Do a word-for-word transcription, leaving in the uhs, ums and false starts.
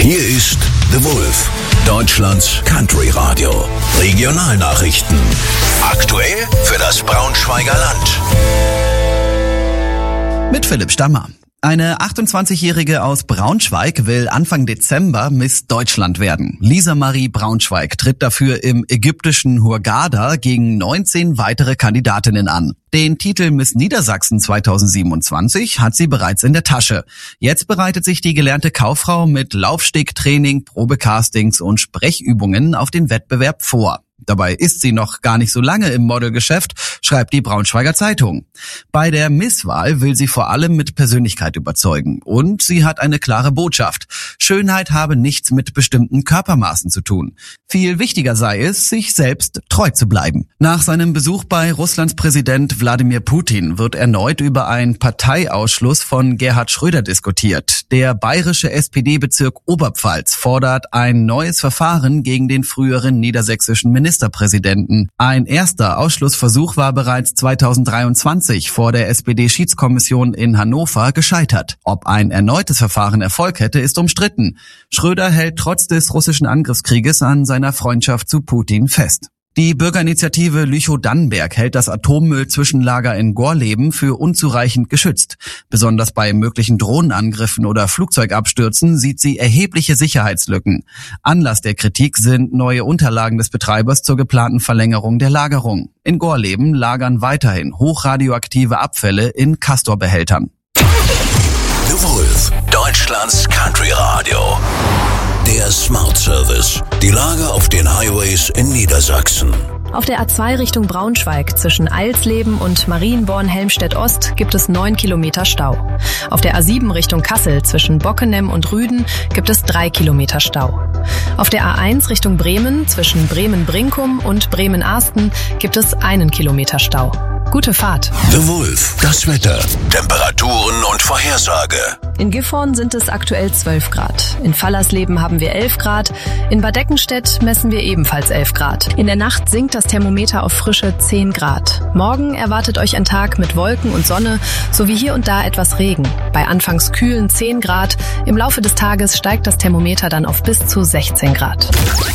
Hier ist The Wolf, Deutschlands Country Radio. Regionalnachrichten. Aktuell für das Braunschweiger Land. Mit Philipp Stammer. Eine achtundzwanzigjährige aus Braunschweig will Anfang Dezember Miss Deutschland werden. Lisa Marie Braunschweig tritt dafür im ägyptischen Hurghada gegen neunzehn weitere Kandidatinnen an. Den Titel Miss Niedersachsen zweitausendsiebenundzwanzig hat sie bereits in der Tasche. Jetzt bereitet sich die gelernte Kauffrau mit Laufstegtraining, Probecastings und Sprechübungen auf den Wettbewerb vor. Dabei ist sie noch gar nicht so lange im Modelgeschäft, schreibt die Braunschweiger Zeitung. Bei der Misswahl will sie vor allem mit Persönlichkeit überzeugen. Und sie hat eine klare Botschaft. Schönheit habe nichts mit bestimmten Körpermaßen zu tun. Viel wichtiger sei es, sich selbst treu zu bleiben. Nach seinem Besuch bei Russlands Präsident Wladimir Putin wird erneut über einen Parteiausschluss von Gerhard Schröder diskutiert. Der bayerische S P D-Bezirk Oberpfalz fordert ein neues Verfahren gegen den früheren niedersächsischen Ministerpräsidenten. Ein erster Ausschlussversuch war bereits zweitausenddreiundzwanzig vor der S P D-Schiedskommission in Hannover gescheitert. Ob ein erneutes Verfahren Erfolg hätte, ist umstritten. Schröder hält trotz des russischen Angriffskrieges an seiner Freundschaft zu Putin fest. Die Bürgerinitiative Lüchow-Dannenberg hält das Atommüll-Zwischenlager in Gorleben für unzureichend geschützt. Besonders bei möglichen Drohnenangriffen oder Flugzeugabstürzen sieht sie erhebliche Sicherheitslücken. Anlass der Kritik sind neue Unterlagen des Betreibers zur geplanten Verlängerung der Lagerung. In Gorleben lagern weiterhin hochradioaktive Abfälle in Castor-Behältern. The Wolf, Deutschlands Country Radio. Der Smart Service. Die Lage auf den Highways in Niedersachsen. Auf der A zwei Richtung Braunschweig zwischen Eilsleben und Marienborn-Helmstedt-Ost gibt es neun Kilometer Stau. Auf der A sieben Richtung Kassel zwischen Bockenem und Rüden gibt es drei Kilometer Stau. Auf der A eins Richtung Bremen zwischen Bremen-Brinkum und Bremen-Ahsten gibt es einen Kilometer Stau. Gute Fahrt. The Wolf, das Wetter, Temperaturen und Vorhersage. In Gifhorn sind es aktuell zwölf Grad. In Fallersleben haben wir elf Grad. In Bad Eckenstedt messen wir ebenfalls elf Grad. In der Nacht sinkt das Thermometer auf frische zehn Grad. Morgen erwartet euch ein Tag mit Wolken und Sonne sowie hier und da etwas Regen. Bei anfangs kühlen zehn Grad. Im Laufe des Tages steigt das Thermometer dann auf bis zu sechzehn Grad.